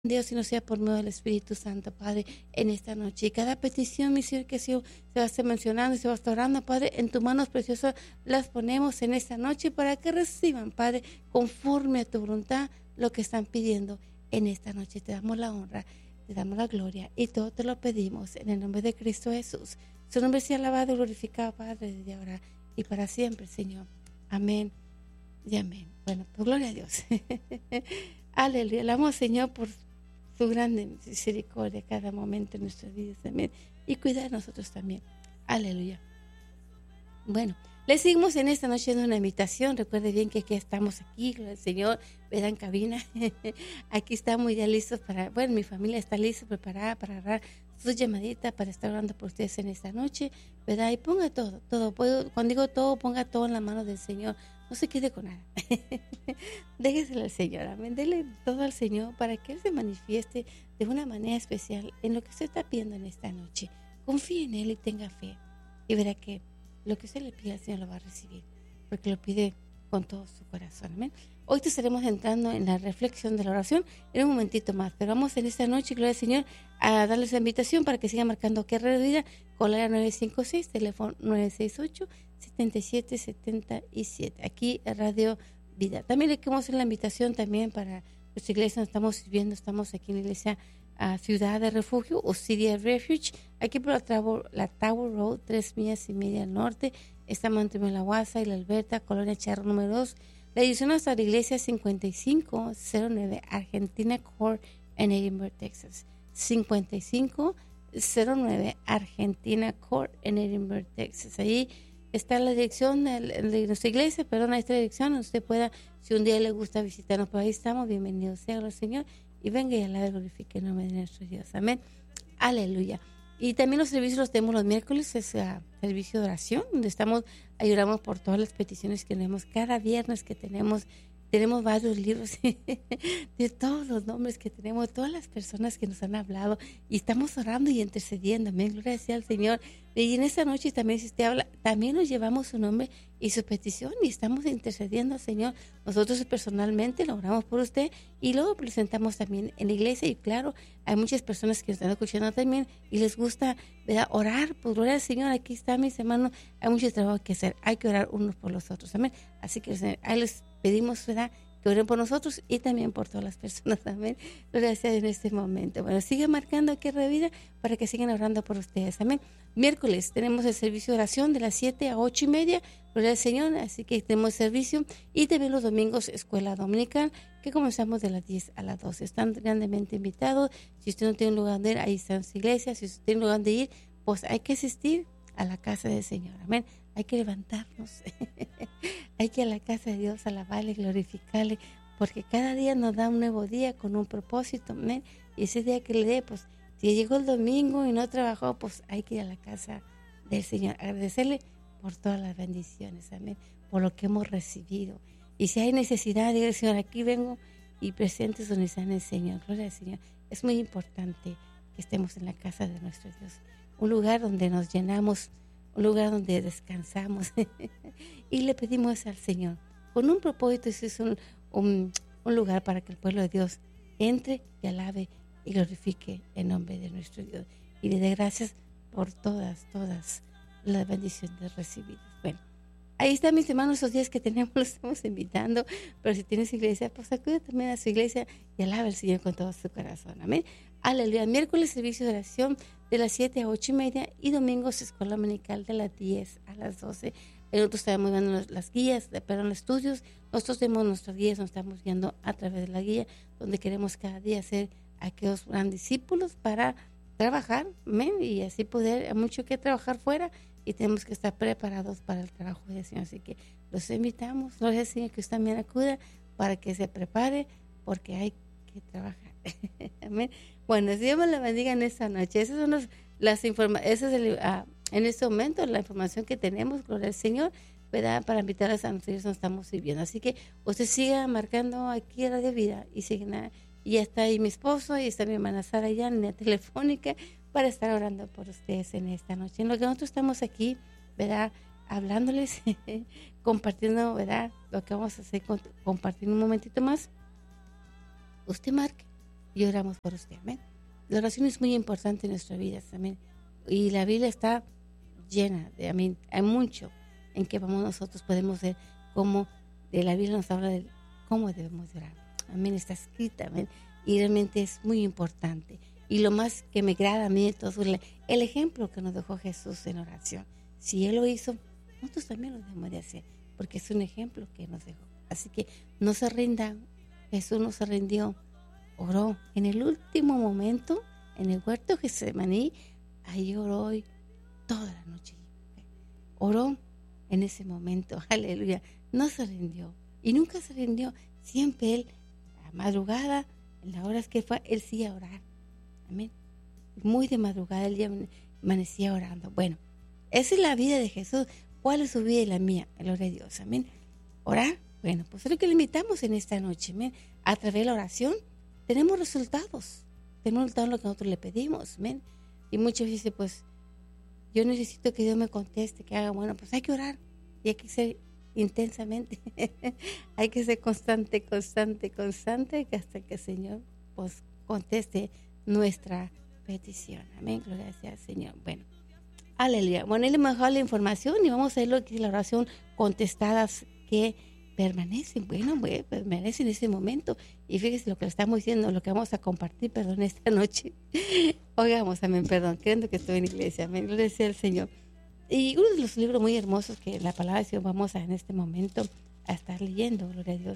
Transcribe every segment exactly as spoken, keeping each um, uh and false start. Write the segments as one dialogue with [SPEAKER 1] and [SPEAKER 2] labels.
[SPEAKER 1] Dios, y no sea por medio del Espíritu Santo, Padre, en esta noche. Y cada petición, mi Señor, que se va a estar mencionando y se va a estar orando, Padre, en tus manos preciosas las ponemos en esta noche para que reciban, Padre, conforme a tu voluntad, lo que están pidiendo en esta noche. Te damos la honra, te damos la gloria y todo te lo pedimos en el nombre de Cristo Jesús. Su nombre sea alabado y glorificado, Padre, desde ahora y para siempre, Señor. Amén y amén. Bueno, pues gloria a Dios. Aleluya. Alabamos, Señor, por su grande misericordia cada momento en nuestras vidas también. Y cuidar de nosotros también. Aleluya. Bueno, le seguimos en esta noche de una invitación. Recuerde bien que aquí estamos aquí, el Señor, ¿verdad? En cabina. Aquí estamos ya listos para, bueno, mi familia está lista, preparada para agarrar sus llamaditas, para estar orando por ustedes en esta noche, ¿verdad? Y ponga todo, todo. Cuando digo todo, ponga todo en la mano del Señor. No se quede con nada. Déjeselo al Señor, amén. Dele todo al Señor para que Él se manifieste de una manera especial en lo que usted está pidiendo en esta noche. Confíe en Él y tenga fe. Y verá que lo que usted le pide al Señor lo va a recibir, porque lo pide con todo su corazón, amén. Hoy te estaremos entrando en la reflexión de la oración en un momentito más, pero vamos en esta noche, gloria al Señor, a darles la invitación para que sigan marcando que Radio Vida, con la nueve cinco seis, teléfono nueve seis ocho, siete siete siete siete, aquí en Radio Vida. También le queremos hacer la invitación también para nuestra iglesia, donde estamos viviendo, estamos aquí en la iglesia a Ciudad de Refugio o City of Refuge, aquí por la, Tower, la Tower Road, tres millas y media al norte. Estamos entre la Guasa y la Alberta, Colonia Charro número dos. La dirección hasta la iglesia cincuenta y cinco cero nueve Argentina Court en Edinburgh, Texas. cincuenta y cinco cero nueve Argentina Court en Edinburgh, Texas. Ahí está la dirección de, de nuestra iglesia, perdón, a esta dirección. Usted pueda, si un día le gusta visitarnos por ahí, estamos, bienvenidos sea el Señor. Y venga y alabe, glorifique el nombre de nuestro Dios. Amén. Aleluya. Y también los servicios los tenemos los miércoles, es uh, servicio de oración, donde estamos, ayudamos por todas las peticiones que tenemos. Cada viernes que tenemos, tenemos varios libros de todos los nombres que tenemos, de todas las personas que nos han hablado. Y estamos orando y intercediendo. Amén. Gloria sea al Señor. Y en esta noche también, si usted habla, también nos llevamos su nombre y su petición y estamos intercediendo al Señor. Nosotros personalmente lo oramos por usted y luego presentamos también en la iglesia. Y claro, hay muchas personas que nos están escuchando también y les gusta, ¿verdad?, orar. Pues gloria al Señor, aquí está, mis hermanos, hay mucho trabajo que hacer, hay que orar unos por los otros, amén. Así que ahí les pedimos, ¿verdad?, que oren por nosotros y también por todas las personas, amén. Gloria sea en este momento. Bueno, sigue marcando aquí en Vida para que sigan orando por ustedes, amén. Miércoles tenemos el servicio de oración de las siete a ocho y media, gloria al Señor, así que tenemos servicio. Y también los domingos, escuela dominical, que comenzamos de las diez a las doce. Están grandemente invitados. Si usted no tiene un lugar de ir, ahí está en su iglesia. Si usted tiene un lugar de ir, pues hay que asistir a la casa del Señor, amén. Hay que levantarnos, hay que ir a la casa de Dios, alabarle, glorificarle, porque cada día nos da un nuevo día con un propósito, amén. Y ese día que le dé, pues, si llegó el domingo y no trabajó, pues hay que ir a la casa del Señor, agradecerle por todas las bendiciones, amén, por lo que hemos recibido. Y si hay necesidad, diga, Señor, aquí vengo y presentes donde está en el Señor, gloria al Señor. Es muy importante que estemos en la casa de nuestro Dios, un lugar donde nos llenamos, un lugar donde descansamos y le pedimos al Señor con un propósito. Ese es un, un, un lugar para que el pueblo de Dios entre y alabe y glorifique el nombre de nuestro Dios y le dé gracias por todas, todas las bendiciones recibidas. Bueno, ahí están, mis hermanos, esos días que tenemos, los estamos invitando, pero si tienes iglesia, pues acude también a su iglesia y alaba al Señor con todo su corazón, amén. Aleluya. Miércoles servicio de oración de las siete a ocho y media y domingos escuela dominical de las diez a las doce. Nosotros estamos dando las guías, perdón, los estudios. Nosotros tenemos nuestras guías, nos estamos guiando a través de la guía, donde queremos cada día ser aquellos grandes discípulos para trabajar, amén, y así poder, hay mucho que trabajar fuera y tenemos que estar preparados para el trabajo del Señor. Así que los invitamos, gloria al Señor, que usted también acuda para que se prepare, porque hay que trabajar. Amén. Bueno, Dios me la bendiga en esta noche. Esas son los, las informaciones, es el, uh, en este momento la información que tenemos, gloria al Señor, ¿verdad?, para invitarles a nosotros nos estamos viviendo. Así que usted siga marcando aquí Radio Vida y siga, y ya está ahí mi esposo y está mi hermana Sara ya en la telefónica para estar orando por ustedes en esta noche. En lo que nosotros estamos aquí, ¿verdad?, hablándoles, compartiendo, ¿verdad?, lo que vamos a hacer, compartir un momentito más. Usted marque, y oramos por usted, amén. La oración es muy importante en nuestra vida, amén. Y la Biblia está llena de, amén, hay mucho en que vamos nosotros podemos ver cómo de la Biblia nos habla de cómo debemos orar, amén, está escrita, amén, y realmente es muy importante. Y lo más que me agrada a mí de todo es el ejemplo que nos dejó Jesús en oración. Si Él lo hizo, nosotros también lo debemos de hacer, porque es un ejemplo que nos dejó. Así que no se rindan, Jesús no se rindió, oró en el último momento, en el huerto de Getsemaní, ahí oró hoy toda la noche. Oró en ese momento, aleluya, no se rindió y nunca se rindió. Siempre Él, a la madrugada, en las horas que fue, Él sí a orar. Amén. Muy de madrugada el día amanecía orando. Bueno, esa es la vida de Jesús. ¿Cuál es su vida y la mía? Gloria a Dios. Amén. Orar. Bueno, pues es lo que le invitamos en esta noche. Amén. A través de la oración tenemos resultados. Tenemos resultados en lo que nosotros le pedimos. Amén. Y muchas veces, pues, yo necesito que Dios me conteste, que haga, bueno, pues hay que orar. Y hay que ser intensamente. Hay que ser constante, constante, constante, hasta que el Señor, pues, conteste nuestra petición. Amén, gloria sea al Señor. Bueno, aleluya. Bueno, él le mejor la información y vamos a ver lo que es la oración contestadas que permanecen. Bueno, bueno, permanecen en ese momento. Y fíjese lo que le estamos diciendo, lo que vamos a compartir, perdón, esta noche. Oigamos, amén, perdón, creyendo que estoy en iglesia. Amén, gloria sea al Señor. Y uno de los libros muy hermosos que la palabra de Dios vamos a en este momento a estar leyendo, gloria a Dios.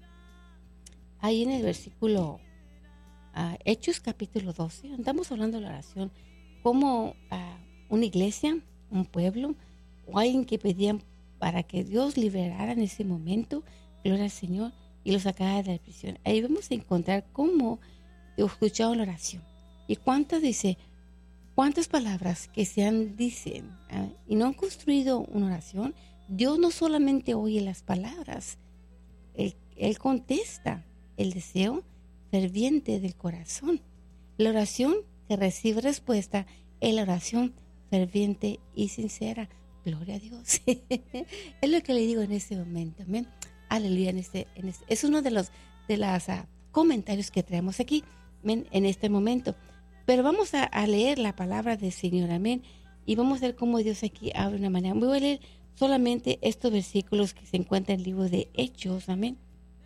[SPEAKER 1] Ahí en el versículo Uh, Hechos capítulo doce, andamos hablando de la oración como uh, una iglesia, un pueblo o alguien que pedían para que Dios liberara en ese momento, gloria al Señor, y lo sacara de la prisión. Ahí vamos a encontrar cómo escucharon la oración y cuántas dice, cuántas palabras que se han dicen uh, y no han construido una oración. Dios no solamente oye las palabras, Él, él contesta el deseo ferviente del corazón. La oración que recibe respuesta es la oración ferviente y sincera. Gloria a Dios. Es lo que le digo en este momento. Amén. Aleluya. En este, en este, es uno de los de los uh, comentarios que traemos aquí, amén, en este momento. Pero vamos a, a leer la palabra del Señor. Amén. Y vamos a ver cómo Dios aquí habla de una manera. Voy a leer solamente estos versículos que se encuentran en el libro de Hechos. Amén.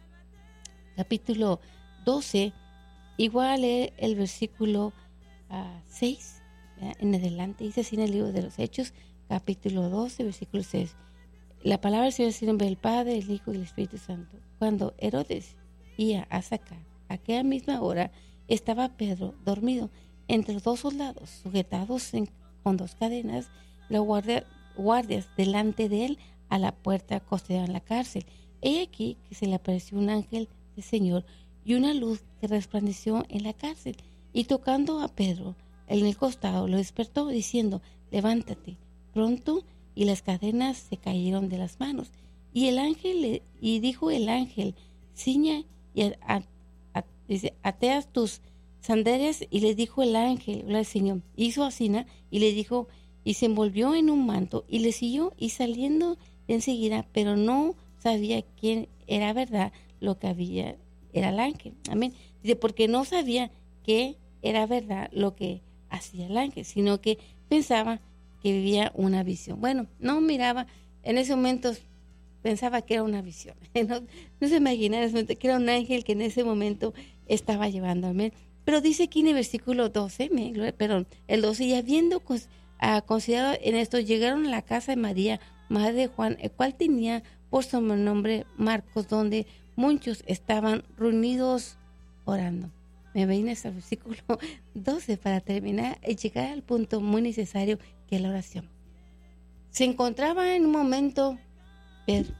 [SPEAKER 1] Capítulo doce, igual el versículo uh, seis, ¿verdad? En adelante, dice así en el libro de los Hechos, capítulo doce, versículo seis. La palabra del Señor es en nombre del Padre, el Hijo y el Espíritu Santo. Cuando Herodes iba a sacar, a aquella misma hora, estaba Pedro dormido entre los dos soldados, sujetados en, con dos cadenas, los guardia, guardias delante de él a la puerta costera en la cárcel. He aquí que se le apareció un ángel del Señor y una luz que resplandeció en la cárcel, y tocando a Pedro en el costado, lo despertó diciendo, levántate pronto, y las cadenas se cayeron de las manos. Y el ángel, y dijo el ángel, ciña y a, a, a, dice, ateas tus sandalias, y le dijo el ángel, el Señor, hizo así, y le dijo, y se envolvió en un manto, y le siguió, y saliendo enseguida, pero no sabía quién era verdad lo que había era el ángel, amén. Dice, porque no sabía que era verdad lo que hacía el ángel, sino que pensaba que vivía una visión. Bueno, no miraba, en ese momento pensaba que era una visión. No, no se imaginaba que era un ángel que en ese momento estaba llevando, amén. Pero dice aquí en el versículo doce, perdón, el doce, y habiendo uh, considerado en esto, llegaron a la casa de María, madre de Juan, el cual tenía por sobrenombre Marcos, donde muchos estaban reunidos orando. Me viene hasta el versículo doce para terminar y llegar al punto muy necesario que es la oración. Se encontraba en un momento Pedro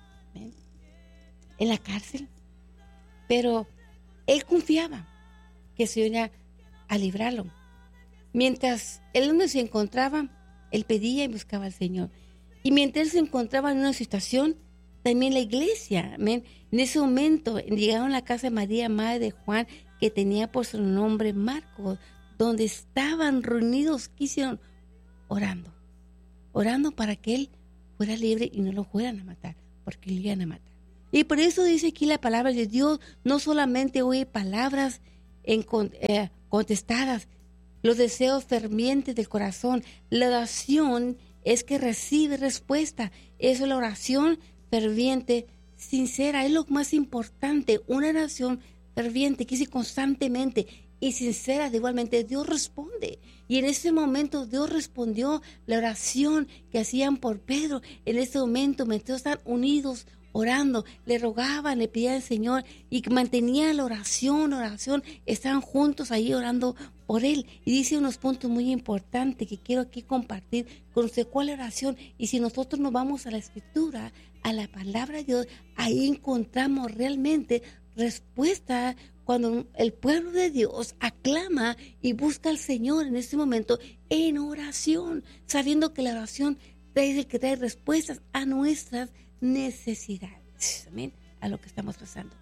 [SPEAKER 1] en la cárcel, pero él confiaba que el Señor iba a librarlo. Mientras él donde se encontraba, él pedía y buscaba al Señor. Y mientras él se encontraba en una situación, también la iglesia, amén. En ese momento llegaron a la casa de María, madre de Juan, que tenía por su nombre Marcos, donde estaban reunidos, ¿qué hicieron? Orando. Orando para que él fuera libre y no lo fueran a matar, porque lo iban a matar. Y por eso dice aquí la palabra de Dios, no solamente oye palabras en, eh, contestadas, los deseos fervientes del corazón. La oración es que recibe respuesta. Eso es la oración ferviente, sincera, es lo más importante. Una oración ferviente que dice constantemente y sincera, de igualmente Dios responde. Y en ese momento Dios respondió la oración que hacían por Pedro. En ese momento, mientras están unidos orando, le rogaban, le pedían al Señor y mantenían la oración, oración, estaban juntos ahí orando por él. Y dice unos puntos muy importantes que quiero aquí compartir con usted. ¿Cuál oración? Y si nosotros nos vamos a la Escritura, a la palabra de Dios, ahí encontramos realmente respuesta cuando el pueblo de Dios aclama y busca al Señor en este momento en oración, sabiendo que la oración es el que trae respuestas a nuestras necesidades, amén, a lo que estamos pasando.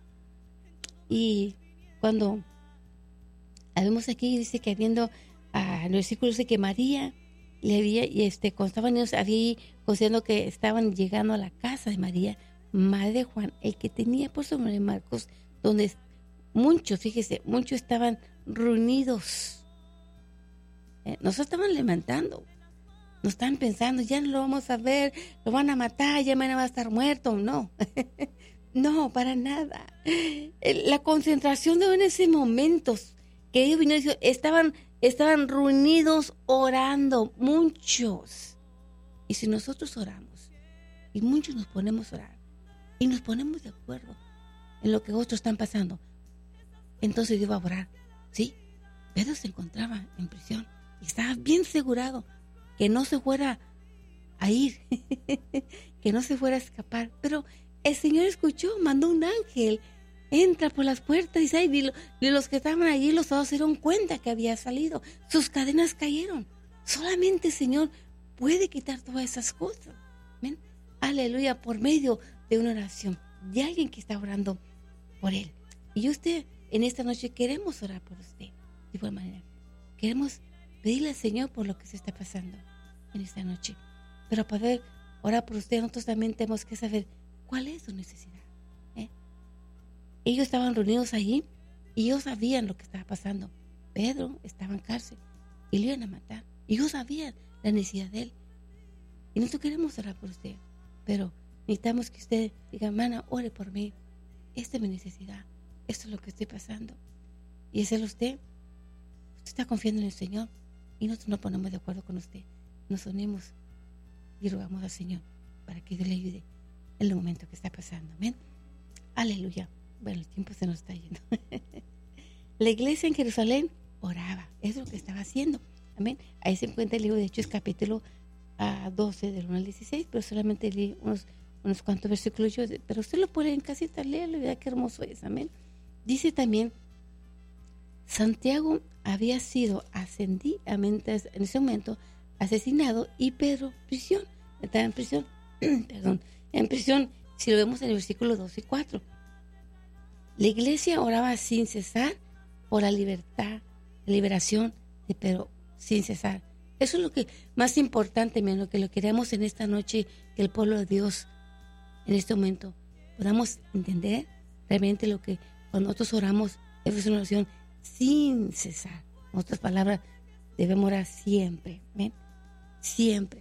[SPEAKER 1] Y cuando vemos aquí, dice que habiendo, ah, en el versículo dice que María le había, y este, cuando estaban ellos, había considerando que estaban llegando a la casa de María, madre de Juan, el que tenía por su nombre Marcos, donde muchos, fíjese, muchos estaban reunidos, eh, no se estaban levantando, no estaban pensando, ya no lo vamos a ver, lo van a matar, ya mañana va a estar muerto, no, no, para nada. La concentración de en ese momento que ellos vinieron, estaban, estaban reunidos orando, muchos. Y si nosotros oramos, y muchos nos ponemos a orar, y nos ponemos de acuerdo en lo que otros están pasando, entonces Dios va a orar, ¿sí? Pedro se encontraba en prisión y estaba bien asegurado que no se fuera a ir, que no se fuera a escapar. Pero el Señor escuchó, mandó un ángel, entra por las puertas y, ¿sabe? y, lo, y los que estaban allí, los dos se dieron cuenta que había salido. Sus cadenas cayeron. Solamente el Señor puede quitar todas esas cosas. ¿Ven? Aleluya, por medio de una oración de alguien que está orando por él. Y usted, en esta noche queremos orar por usted. De igual manera, queremos pedirle al Señor por lo que se está pasando en esta noche. Pero para poder orar por usted, nosotros también tenemos que saber cuál es su necesidad. ¿eh? Ellos estaban reunidos allí y ellos sabían lo que estaba pasando. Pedro estaba en cárcel y le iban a matar. Y ellos sabían la necesidad de él. Y nosotros queremos orar por usted. Pero necesitamos que usted diga, hermana, ore por mí. Esta es mi necesidad. Esto es lo que estoy pasando. Y es el usted. Usted está confiando en el Señor. Y nosotros nos ponemos de acuerdo con usted. Nos unimos y rogamos al Señor para que Dios le ayude en el momento que está pasando. Amén. Aleluya. Bueno, el tiempo se nos está yendo. La iglesia en Jerusalén oraba. Es lo que estaba haciendo. Amén. Ahí se encuentra el libro de Hechos, capítulo uh, doce, del uno al dieciséis, pero solamente leí unos, unos cuantos versículos. Yo, pero usted lo puede en casita, léalo y vea qué hermoso es. Amén. Dice también, Santiago había sido ascendido en ese momento, asesinado, y Pedro, prisión, estaba en prisión, perdón, en prisión, si lo vemos en el versículo dos y cuatro. La iglesia oraba sin cesar por la libertad, la liberación de Pedro, sin cesar. Eso es lo que más importante, lo que lo queremos en esta noche, que el pueblo de Dios en este momento podamos entender realmente lo que cuando nosotros oramos es una oración sin cesar. En otras palabras, debemos orar siempre, ¿ven? Siempre.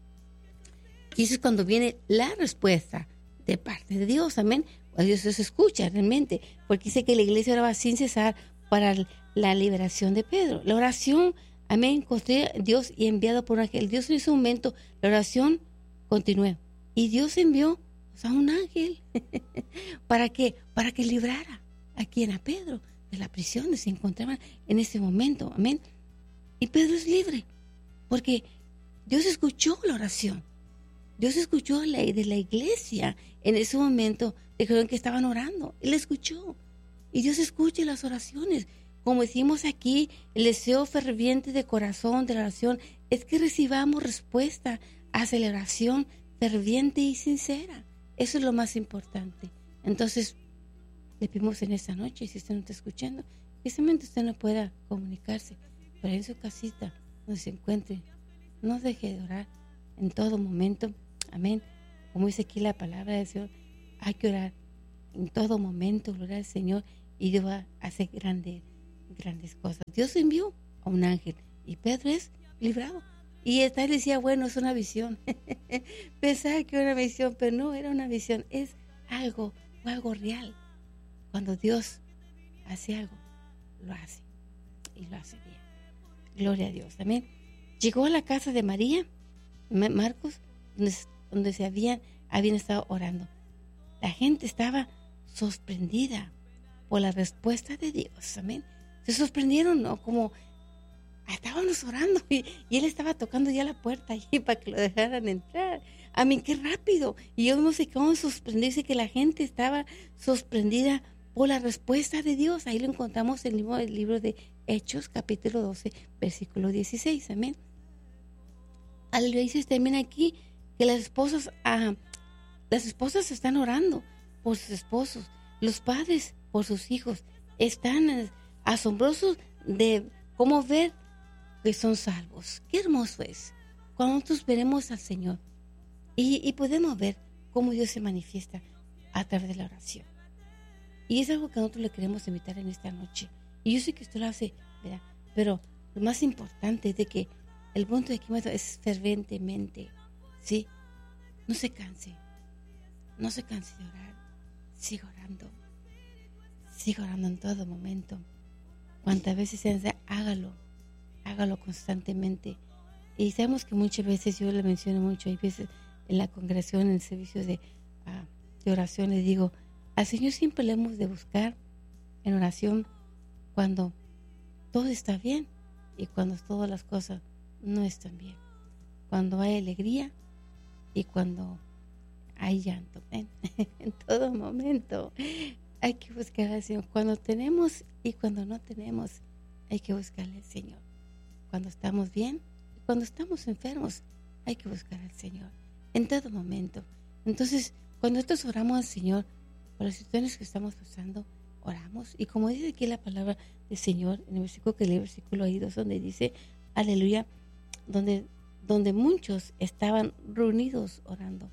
[SPEAKER 1] Y eso es cuando viene la respuesta de parte de Dios, amén. Cuando Dios se escucha realmente, porque dice que la iglesia oraba sin cesar para la liberación de Pedro. La oración, amén, construye Dios y enviado por un ángel. Dios en ese momento, la oración continuó. Y Dios envió a un ángel. ¿Para qué? Para que librara a quien, a Pedro, de la prisión donde se encontraban en ese momento, amén. Y Pedro es libre, porque Dios escuchó la oración. Dios escuchó la de la iglesia en ese momento, dijeron que estaban orando. Él escuchó. Y Dios escucha las oraciones. Como decimos aquí, el deseo ferviente de corazón de la oración es que recibamos respuesta a la oración ferviente y sincera. Eso es lo más importante. Entonces, le pedimos en esta noche, si usted no está escuchando, que simplemente usted no pueda comunicarse, pero en su casita, donde se encuentre, no deje de orar en todo momento. Amén. Como dice aquí la palabra del Señor, hay que orar en todo momento, gloria al Señor, y Dios va a hacer grande, grandes cosas. Dios envió a un ángel y Pedro es librado. Y él decía, bueno, es una visión. Pensaba que era una visión, pero no era una visión, es algo, algo real. Cuando Dios hace algo, lo hace y lo hace bien. Gloria a Dios. Amén. Llegó a la casa de María, Marcos, donde, donde se habían, habían estado orando. La gente estaba sorprendida por la respuesta de Dios. Amén. Se sorprendieron, ¿no? Como estábamos orando y, y él estaba tocando ya la puerta allí para que lo dejaran entrar. A mí, qué rápido. Y yo no sé cómo sorprenderse que la gente estaba sorprendida por la respuesta de Dios. Ahí lo encontramos en el libro, el libro de Hechos, capítulo doce, versículo dieciséis. Amén. Al dice también aquí que las esposas, ah, las esposas están orando por sus esposos. Los padres por sus hijos. Están asombrosos de cómo ver que son salvos. Qué hermoso es cuando nosotros veremos al Señor y, y podemos ver cómo Dios se manifiesta a través de la oración. Y es algo que nosotros le queremos invitar en esta noche. Y yo sé que usted lo hace, ¿verdad? Pero lo más importante es de que el punto de aquí es ferventemente, ¿sí? No se canse, no se canse de orar. Siga orando, siga orando en todo momento. Cuantas veces sea, hágalo, hágalo constantemente. Y sabemos que muchas veces, yo le menciono mucho, hay veces en la congregación, en el servicio de, uh, de oración, le digo, al Señor siempre le hemos de buscar en oración cuando todo está bien y cuando todas las cosas no están bien. Cuando hay alegría y cuando hay llanto. ¿eh? En todo momento hay que buscar al Señor. Cuando tenemos y cuando no tenemos, hay que buscarle al Señor. Cuando estamos bien y cuando estamos enfermos, hay que buscar al Señor. En todo momento. Entonces, cuando nosotros oramos al Señor, por las situaciones que estamos pasando, oramos. Y como dice aquí la palabra del Señor, en el versículo que leí, el versículo ahí dos, donde dice, aleluya, donde, donde muchos estaban reunidos orando.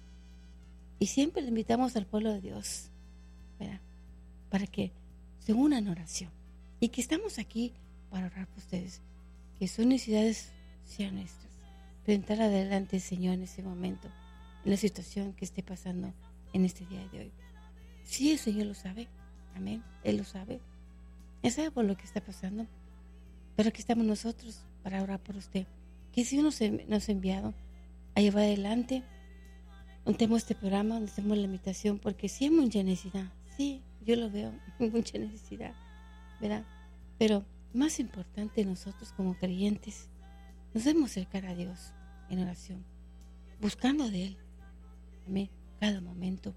[SPEAKER 1] Y siempre le invitamos al pueblo de Dios, ¿verdad? Para que se unan en oración. Y que estamos aquí para orar por ustedes. Que sus necesidades sean nuestras. Presentar adelante al Señor en este momento, en la situación que esté pasando en este día de hoy. Sí, el Señor lo sabe. Amén. Él lo sabe. Él sabe por lo que está pasando. Pero aquí estamos nosotros para orar por usted. Que si nos, nos ha enviado a llevar adelante un tema este programa donde hacemos la invitación, porque sí hay mucha necesidad. Sí, yo lo veo, mucha necesidad, ¿verdad? Pero más importante, nosotros como creyentes nos debemos acercar a Dios en oración, buscando de Él. Amén. Cada momento.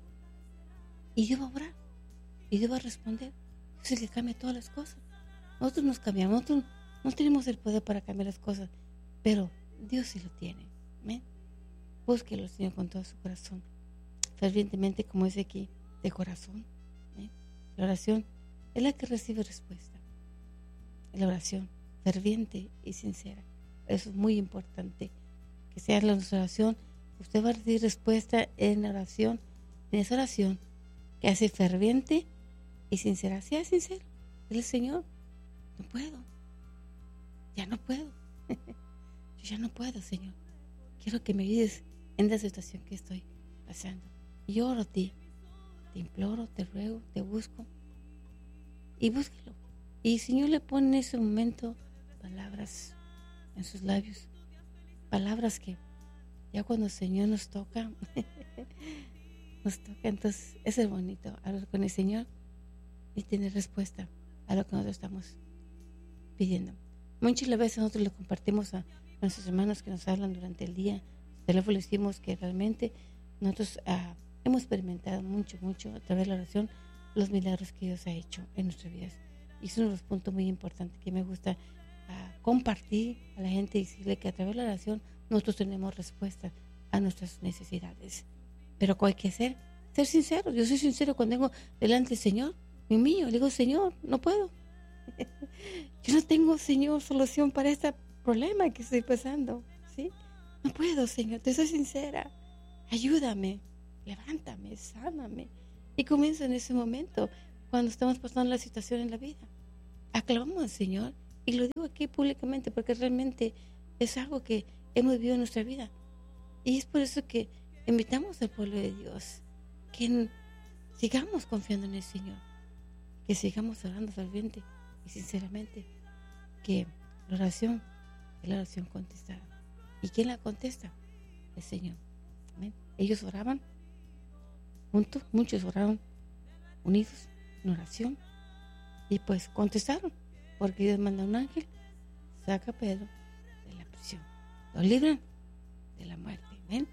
[SPEAKER 1] Y Dios va a orar. Y Dios va a responder. Dios es el que cambia todas las cosas. Nosotros nos cambiamos. Nosotros no tenemos el poder para cambiar las cosas. Pero Dios sí lo tiene. Amén. Búsquelo, Señor, con todo su corazón. Fervientemente, como dice aquí, de corazón. ¿eh? La oración es la que recibe respuesta. La oración ferviente y sincera. Eso es muy importante. Que sea la oración. Usted va a recibir respuesta en la oración. En esa oración que hace ferviente y sincera. Sea sincero. Dile, Señor, no puedo. Ya no puedo. Yo ya no puedo, Señor. Quiero que me ayudes en la situación que estoy pasando. Y yo oro a ti. Te imploro, te ruego, te busco. Y búsquelo. Y el Señor le pone en ese momento palabras en sus labios. Palabras que ya cuando el Señor nos toca, nos toca. Entonces, eso es bonito. Hablar con el Señor y tener respuesta a lo que nosotros estamos pidiendo. Muchas veces nosotros le compartimos a nuestros hermanos que nos hablan durante el día. Por teléfono les decimos que realmente nosotros uh, hemos experimentado mucho, mucho a través de la oración los milagros que Dios ha hecho en nuestras vidas. Y es uno de los puntos muy importantes que me gusta uh, compartir a la gente y decirle que a través de la oración nosotros tenemos respuesta a nuestras necesidades. Pero ¿cuál hay que hacer? Ser sincero. Yo soy sincero cuando vengo delante del Señor, mi mío. Le digo, Señor, no puedo. Yo no tengo, Señor, solución para este problema que estoy pasando. ¿Sí? No puedo, Señor, te soy sincera. Ayúdame, levántame, sáname. Y comienzo en ese momento, cuando estamos pasando la situación en la vida. aclamamos al Señor. Y lo digo aquí públicamente porque realmente es algo que hemos vivido en nuestra vida. Y es por eso que invitamos al pueblo de Dios que sigamos confiando en el Señor, que sigamos orando ferviente y sinceramente, que la oración es la oración contestada. ¿Y quién la contesta? El Señor. Amén. Ellos oraban juntos, muchos oraron unidos en oración y pues contestaron, porque Dios manda un ángel, saca a Pedro de la prisión, lo libran de la muerte. Amén.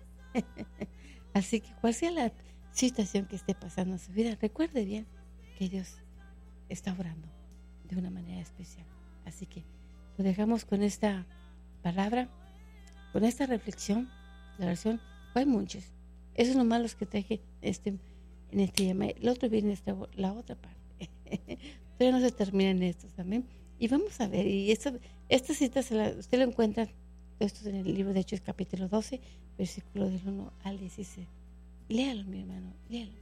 [SPEAKER 1] Así que cual sea la situación que esté pasando en su vida, recuerde bien que Dios está orando de una manera especial. Así que lo dejamos con esta palabra, con esta reflexión. La oración, hay muchos. Esos son los malos que traje este, en este llamado. El otro viene esta, la otra parte. Todavía no se terminan estos también. Y vamos a ver, y esta, esta cita se la, usted lo encuentra, esto en el libro de Hechos capítulo doce, versículo del uno al dieciséis. Léalo, mi hermano, léalo.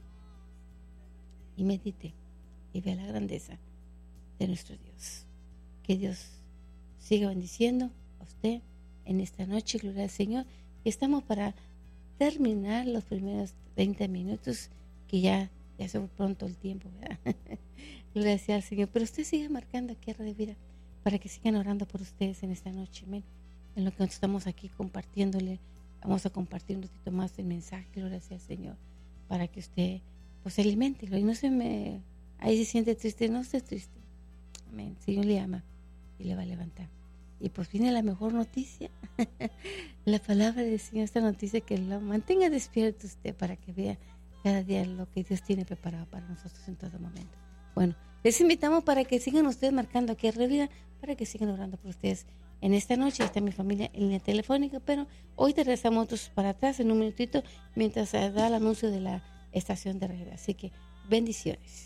[SPEAKER 1] Y medite y vea la grandeza de nuestro Dios. Que Dios siga bendiciendo a usted en esta noche, gloria al Señor. Y estamos para terminar los primeros treinta minutos, que ya, ya se fue pronto el tiempo, ¿verdad? Gloria sea al Señor. Pero usted siga marcando aquí a Radio Vida para que sigan orando por ustedes en esta noche, amén. En lo que estamos aquí compartiéndole, vamos a compartir un ratito más el mensaje, gloria sea al Señor, para que usted pues se alimente y no se me, ahí se siente triste, no esté triste, amén. El Señor le ama y le va a levantar. Y pues viene la mejor noticia, la palabra del Señor, esta noticia que lo mantenga despierto usted para que vea cada día lo que Dios tiene preparado para nosotros en todo momento. Bueno, les invitamos para que sigan ustedes marcando aquí a Radio Vida, para que sigan orando por ustedes. En esta noche está mi familia en línea telefónica, pero hoy te regresamos otros para atrás en un minutito mientras se da el anuncio de la estación de radio. Así que bendiciones.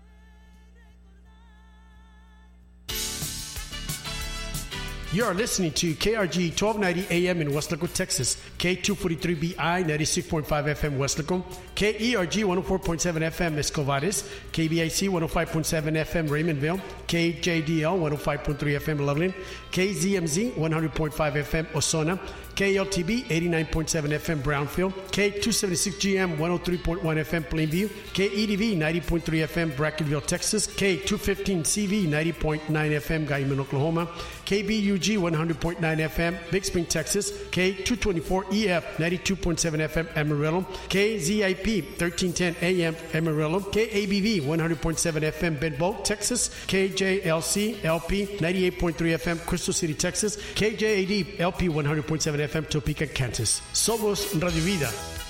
[SPEAKER 2] You are listening to K R G twelve ninety A M in Weslaco, Texas, K two forty-three B I ninety-six point five F M Weslaco, K E R G one oh four point seven F M Escovares, K B I C one oh five point seven F M Raymondville, K J D L one oh five point three F M Loveland, K Z M Z one hundred point five F M Osona, K L T B eighty-nine point seven F M Brownfield, K two seventy-six G M one oh three point one F M Plainview, K E D V ninety point three F M Brackenville, Texas, K two fifteen C V ninety point nine F M Guyman, Oklahoma, K B U G one hundred point nine F M Big Spring, Texas, K two twenty-four E F ninety-two point seven F M Amarillo, K Z I P thirteen ten A M Amarillo, K A B V one hundred point seven F M Bedboe, Texas, K J L C L P ninety-eight point three F M Crystal City, Texas, K J A D L P one hundred point seven F M Topeka, Kansas. Somos Radio Vida.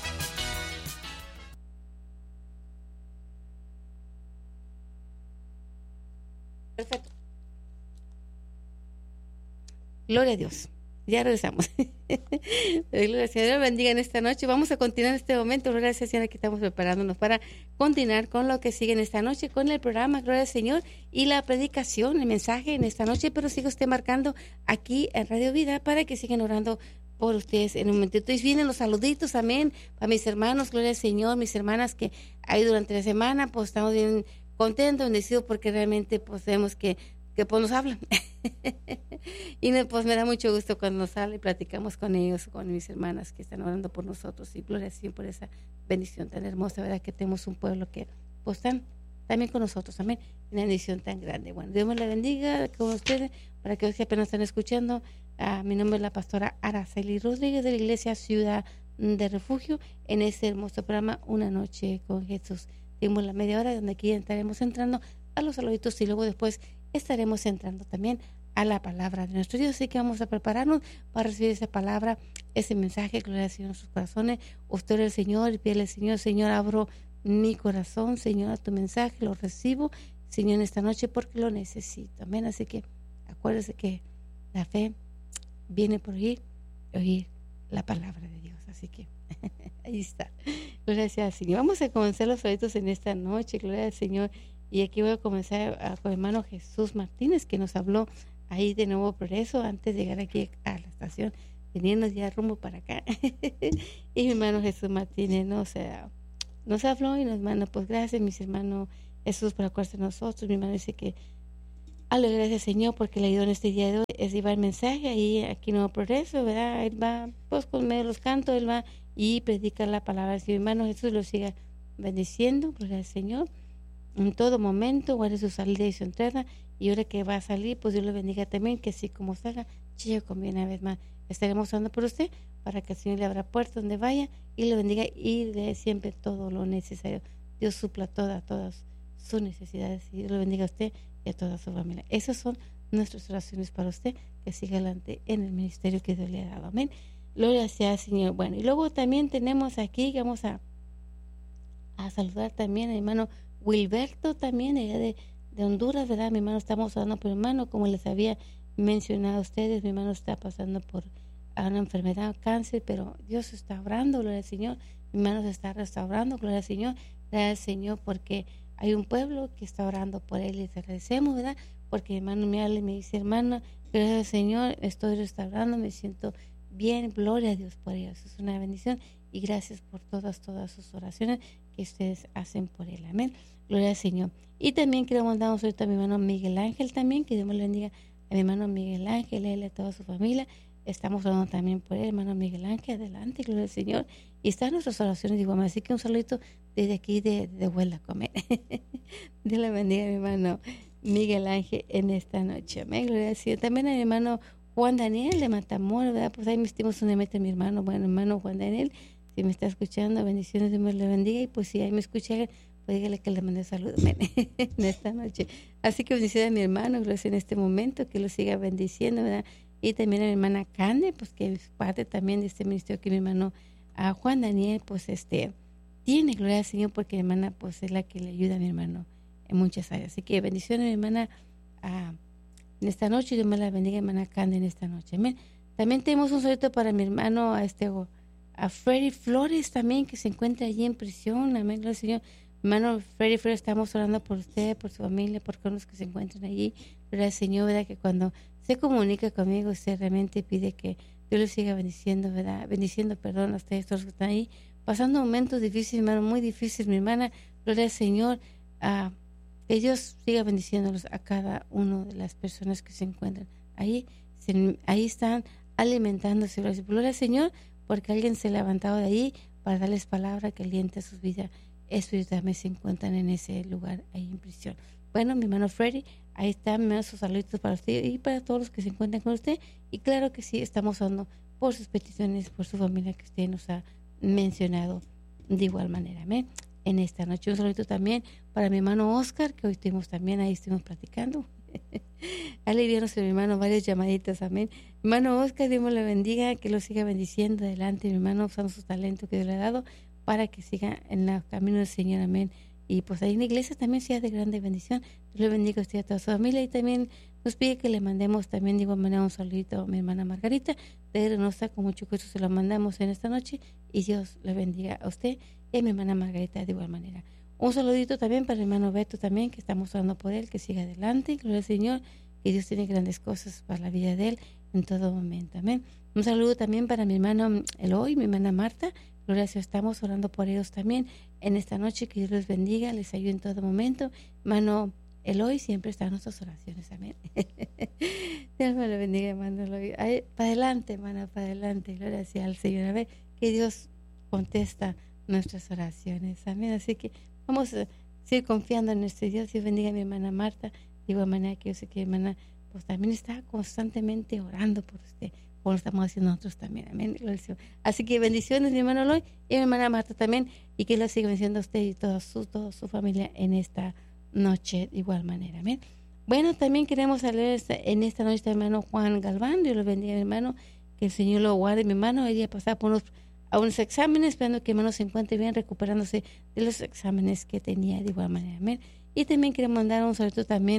[SPEAKER 1] Perfecto. Gloria a Dios. Ya regresamos. Gloria al Señor, bendiga en esta noche. Vamos a continuar en este momento. Gloria al Señor, que estamos preparándonos para continuar con lo que sigue en esta noche, con el programa Gloria al Señor y la predicación, el mensaje en esta noche. Pero siga usted marcando aquí en Radio Vida para que sigan orando por ustedes en un momentito. Y vienen los saluditos, amén, para mis hermanos, gloria al Señor, mis hermanas que ahí durante la semana, pues estamos bien contentos, bendecidos, porque realmente pues vemos que, que pues nos hablan. Y pues me da mucho gusto cuando nos hablan y platicamos con ellos, con mis hermanas que están orando por nosotros. Y gloria al Señor por esa bendición tan hermosa, ¿verdad? Que tenemos un pueblo que pues están también con nosotros, amén, una bendición tan grande. Bueno, Dios me la bendiga con ustedes, para que hoy apenas están escuchando. Uh, mi nombre es la pastora Araceli Rodríguez de la Iglesia Ciudad de Refugio, en este hermoso programa Una Noche con Jesús. Tenemos la media hora donde aquí estaremos entrando a los saluditos y luego después estaremos entrando también a la palabra de nuestro Dios. Así que vamos a prepararnos para recibir esa palabra, ese mensaje, gloria al Señor en sus corazones. Usted es el Señor y pídele al Señor: Señor, abro mi corazón, Señor, a tu mensaje, lo recibo, Señor, en esta noche porque lo necesito. Amén. Así que acuérdese que la fe viene por oír, oír la palabra de Dios. Así que ahí está. Gloria al Señor. Vamos a comenzar los saludos en esta noche. Gloria al Señor. Y aquí voy a comenzar a, con el hermano Jesús Martínez, que nos habló ahí de Nuevo Progreso antes de llegar aquí a la estación, teniendo ya rumbo para acá. Y mi hermano Jesús Martínez nos, uh, nos habló y nos manda, pues gracias, mis hermanos Jesús, por acuerdarse de nosotros. Mi hermano dice que Ale, gracias Señor porque le ayudó en este día de hoy es llevar el mensaje ahí aquí Nuevo Progreso, ¿verdad? Él va pues con medio de los cantos, él va y predica la palabra. Si mi hermano Jesús lo siga bendiciendo, gloria al Señor, en todo momento, guarde su salida y su entrada, y ahora que va a salir, pues Dios lo bendiga también, que así como salga, chico conviene una vez más. Estaremos orando por usted para que el Señor le abra puertas donde vaya y le bendiga y le dé siempre todo lo necesario. Dios supla todas, todas sus necesidades y Dios lo bendiga a usted y a toda su familia. Esas son nuestras oraciones para usted, que siga adelante en el ministerio que Dios le ha dado. Amén. Gloria sea, Señor. Bueno, y luego también tenemos aquí, vamos a, a saludar también al hermano Wilberto, también allá de, de Honduras, ¿verdad? Mi hermano, estamos hablando por mi hermano, como les había mencionado a ustedes, mi hermano está pasando por una enfermedad, cáncer, pero Dios está obrando, gloria al Señor. Mi hermano se está restaurando, gloria al Señor. Gloria al Señor porque hay un pueblo que está orando por él y les agradecemos, ¿verdad? Porque mi hermano me habla y me dice, hermano, gracias al Señor, estoy restaurando, me siento bien, gloria a Dios por ellos. Es una bendición y gracias por todas, todas sus oraciones que ustedes hacen por él. Amén. Gloria al Señor. Y también quiero mandar un saludo a mi hermano Miguel Ángel también, que Dios me lo bendiga a mi hermano Miguel Ángel, él y a toda su familia. Estamos orando también por él, hermano Miguel Ángel, adelante, gloria al Señor. Y están nuestras oraciones, digo, así que un saludito desde aquí de, de Huela Comer. Dios le bendiga a mi hermano Miguel Ángel en esta noche. Amén, gloria al Señor. También a mi hermano Juan Daniel de Matamoros, ¿verdad? Pues ahí me estimamos una meta mi hermano, bueno, hermano Juan Daniel, si me está escuchando, bendiciones, Dios me le bendiga. Y pues si ahí me escucha, pues dígale que le mandé saludos en esta noche. Así que bendiciones a mi hermano, gracias en este momento, que lo siga bendiciendo, ¿verdad? Y también a mi hermana Cande, pues que es parte también de este ministerio que mi hermano a Juan Daniel, pues este, tiene, gloria al Señor, porque mi hermana pues es la que le ayuda a mi hermano en muchas áreas. Así que bendiciones a mi hermana a, en esta noche, Dios me la bendiga, hermana Cande, en esta noche. Amén. También tenemos un saludo para mi hermano, a este a Freddy Flores también, que se encuentra allí en prisión. Amén, gloria al Señor. Hermano Freddy Flores, estamos orando por usted, por su familia, por los que se encuentran allí. Gloria al Señor, ¿verdad? Que cuando se comunica conmigo, usted realmente pide que Dios le siga bendiciendo, ¿verdad? Bendiciendo, perdón, a ustedes todos que están ahí, pasando momentos difíciles, hermano, muy difíciles, mi hermana. Gloria al Señor, uh, que Dios siga bendiciéndolos a cada una de las personas que se encuentran ahí. Se, ahí están alimentándose, gloria al Señor, porque alguien se ha levantado de ahí para darles palabra que aliente sus vidas espiritualmente, se encuentran en ese lugar ahí en prisión. Bueno, mi hermano Freddy, ahí están sus saludos para usted y para todos los que se encuentran con usted. Y claro que sí, estamos orando por sus peticiones, por su familia que usted nos ha mencionado de igual manera. Amén. En esta noche un saludo también para mi hermano Oscar, que hoy estuvimos también, ahí estuvimos platicando. Alivianos, mi hermano, varias llamaditas, amén. Hermano Oscar, Dios me lo bendiga, que lo siga bendiciendo adelante, mi hermano, usando sus talentos que Dios le ha dado para que siga en el camino del Señor, amén. Y pues ahí en la iglesia también sea de grande bendición. Dios le bendiga a usted y a toda su familia. Y también nos pide que le mandemos también de igual manera un saludito a mi hermana Margarita de Reynosa, con mucho gusto se lo mandamos en esta noche. Y Dios le bendiga a usted y a mi hermana Margarita de igual manera. Un saludito también para el hermano Beto también, que estamos orando por él, que siga adelante, gloria al Señor, que Dios tiene grandes cosas para la vida de él en todo momento, amén. Un saludo también para mi hermano Eloy, mi hermana Marta, gloria al Señor, estamos orando por ellos también en esta noche, que Dios les bendiga, les ayude en todo momento. Hermano Eloy, siempre está en nuestras oraciones, amén. Dios me lo bendiga, hermano Eloy. Ay, para adelante, hermana, para adelante, gloria sea al Señor, a ver, que Dios contesta nuestras oraciones, amén. Así que vamos a seguir confiando en nuestro Dios. Dios bendiga a mi hermana Marta, de igual manera que yo sé que mi hermana pues también está constantemente orando por usted, como lo estamos haciendo nosotros también, amén. Así que bendiciones, mi hermano Eloy y mi hermana Marta también, y que la siga bendiciendo a usted y toda su, toda su familia en esta noche de igual manera, amén. Bueno, también queremos hablar en esta noche de mi hermano Juan Galván. Dios lo bendiga, mi hermano, que el Señor lo guarde, mi hermano. Hoy día pasar por unos a unos exámenes, esperando que mi hermano se encuentre bien, recuperándose de los exámenes que tenía de igual manera, amén. Y también quiero mandar un saludo también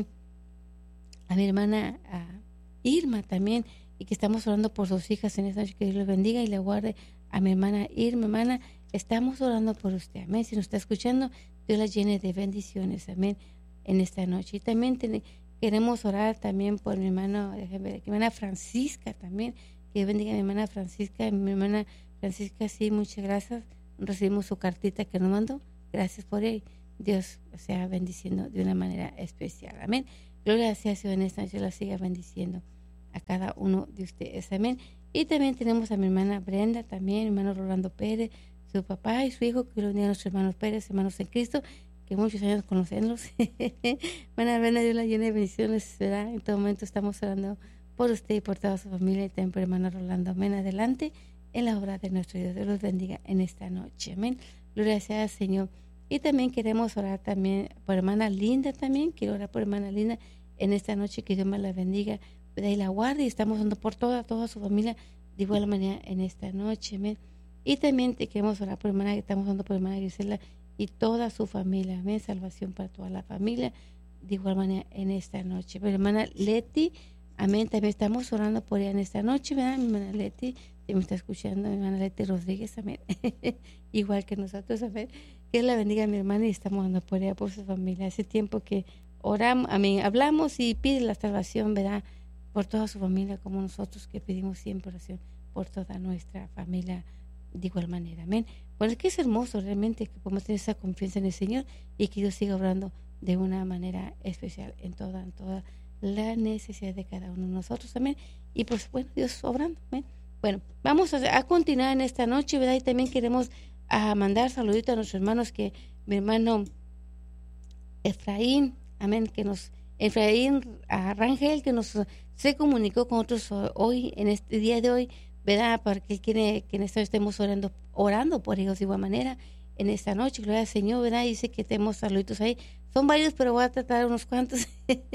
[SPEAKER 1] a mi hermana a Irma también, y que estamos orando por sus hijas en esta noche, que Dios los bendiga y le guarde a mi hermana Irma. Hermana, estamos orando por usted, amén. Si nos está escuchando, Dios la llene de bendiciones, amén, en esta noche. Y también ten, queremos orar también por mi hermano, déjame ver, mi hermana Francisca también, que Dios bendiga a mi hermana Francisca, mi hermana Francisca, sí, muchas gracias. Recibimos su cartita que nos mandó. Gracias por él. Dios sea bendiciendo de una manera especial. Amén. Gloria sea Dios en esta noche, la siga bendiciendo a cada uno de ustedes. Amén. Y también tenemos a mi hermana Brenda, también, mi hermano Rolando Pérez, su papá y su hijo, que lo unieron a nuestros hermanos Pérez, hermanos en Cristo, que muchos años conocerlos. Hermana Brenda, Dios la llene de bendiciones, ¿verdad? En todo momento estamos orando por usted y por toda su familia, y también por hermano Rolando. Amén. Adelante en la obra de nuestro Dios. Dios los bendiga en esta noche. Amén. Gloria sea al Señor. Y también queremos orar también por hermana Linda también. Quiero orar por hermana Linda en esta noche, que Dios me la bendiga, ¿verdad? Y la guarde, y estamos orando por toda, toda su familia de igual manera en esta noche. Amén. Y también te queremos orar por hermana, estamos orando por hermana Grisela y toda su familia. Amén. Salvación para toda la familia de igual manera en esta noche. Por hermana Leti, amén. También estamos orando por ella en esta noche, ¿verdad? Mi hermana Leti, que me está escuchando, mi hermana Leti Rodríguez, amén. Igual que nosotros, amén. Que Dios la bendiga a mi hermana, y estamos orando por ella, por su familia. Hace tiempo que oramos, amén, hablamos y pide la salvación, ¿verdad? Por toda su familia, como nosotros que pedimos siempre oración por toda nuestra familia de igual manera. Amén. Bueno, es que es hermoso realmente que podemos tener esa confianza en el Señor, y que Dios siga obrando de una manera especial en toda, en toda la necesidad de cada uno de nosotros. Amén. Y pues bueno, Dios obrando. Amén. Bueno, vamos a, a continuar en esta noche, ¿verdad? Y también queremos a mandar saluditos a nuestros hermanos, que mi hermano Efraín, amén, que nos, Efraín a Rangel, que nos se comunicó con otros hoy, en este día de hoy, ¿verdad? Para que quiere que en esta estemos orando, orando por ellos de igual manera en esta noche. Gloria al Señor, ¿verdad? Dice que tenemos saluditos ahí. Son varios, pero voy a tratar unos cuantos.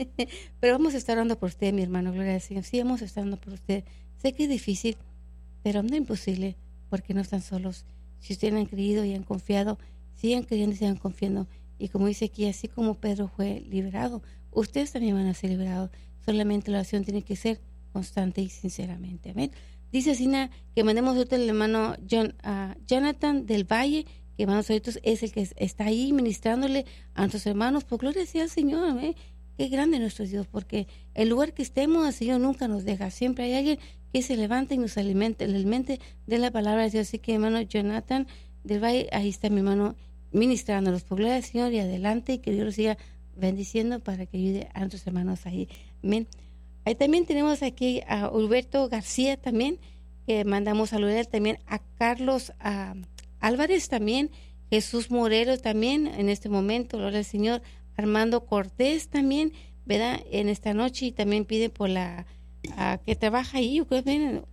[SPEAKER 1] Pero vamos a estar orando por usted, mi hermano. Gloria al Señor. Sí, vamos a estar orando por usted. Sé que es difícil, pero no imposible, porque no están solos. Si ustedes han creído y han confiado, sigan creyendo y sigan confiando. Y como dice aquí, así como Pedro fue liberado, ustedes también van a ser liberados. Solamente la oración tiene que ser constante y sinceramente. Amén. Dice Sina que mandemos otro al hermano John, uh, Jonathan del Valle, que hermanos ahorita es el que está ahí ministrándole a nuestros hermanos. Por gloria sea al Señor. Amén. Qué grande nuestro Dios, porque el lugar que estemos, el Señor nunca nos deja. Siempre hay alguien que se levanta y nos alimenta, el mente de la palabra de Dios. Así que, hermano Jonathan del Valle, ahí está mi hermano ministrándolos. Por gloria al Señor, y adelante, y que Dios los siga bendiciendo para que ayude a nuestros hermanos ahí. Amén. Ahí también tenemos aquí a Humberto García también, que mandamos saludar también a Carlos a Álvarez también, Jesús Morelos también en este momento, gloria al Señor, Armando Cortés también, ¿verdad? En esta noche, y también pide por la a, que trabaja ahí, yo creo que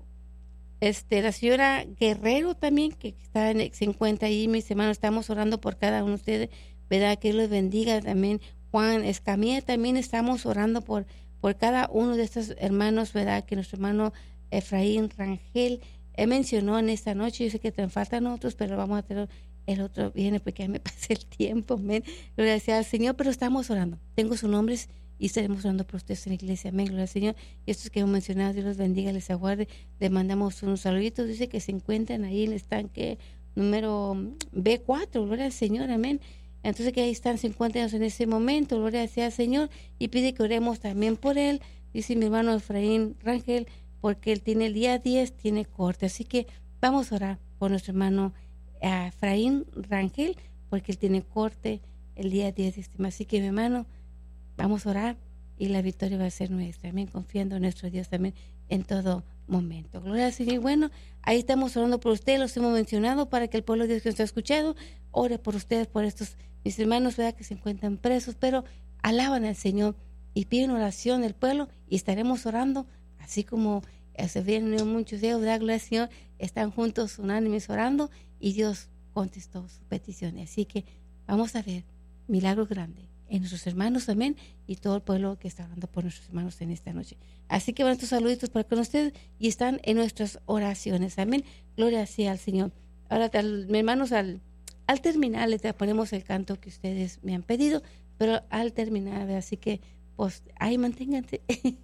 [SPEAKER 1] este, la señora Guerrero también, que está en, se encuentra ahí, mis hermanos, estamos orando por cada uno de ustedes, ¿verdad? Que Dios los bendiga también. Juan Escamilla, también estamos orando por por cada uno de estos hermanos, ¿verdad? Que nuestro hermano Efraín Rangel eh, mencionó en esta noche. Yo sé que te faltan otros, pero vamos a tener el otro viene porque ya me pasé el tiempo, amén. Gloria sea al Señor, pero estamos orando. Tengo sus nombres y estaremos orando por ustedes en la iglesia, amén. Gloria al Señor. Y estos que hemos mencionado, Dios los bendiga, les aguarde. Les mandamos unos saluditos. Dice que se encuentran ahí en el estanque número B cuatro, gloria al Señor, amén. Entonces que ahí están, se encuentran en ese momento, gloria sea al Señor, y pide que oremos también por él, dice mi hermano Efraín Rangel, porque él tiene el día diez, tiene corte, así que vamos a orar por nuestro hermano uh, Efraín Rangel, porque él tiene corte el día diez de este mes, así que mi hermano, vamos a orar, y la victoria va a ser nuestra, también confiando en nuestro Dios también en todo momento. Gloria al Señor. Y bueno, ahí estamos orando por ustedes, los hemos mencionado, para que el pueblo de Dios que nos ha escuchado, ore por ustedes, por estos mis hermanos, ¿verdad? Que se encuentran presos, pero alaban al Señor y piden oración del pueblo, y estaremos orando, así como se vienen muchos de ellos, ¿verdad? Gloria al Señor, están juntos, unánimes orando, y Dios contestó sus peticiones. Así que vamos a ver milagros grandes en nuestros hermanos también, y todo el pueblo que está orando por nuestros hermanos en esta noche. Así que van estos saluditos para con ustedes, y están en nuestras oraciones. Amén. Gloria sea al Señor. Ahora, mis hermanos, al Al terminar, les ponemos el canto que ustedes me han pedido, pero al terminar, así que, pues, ahí manténganse.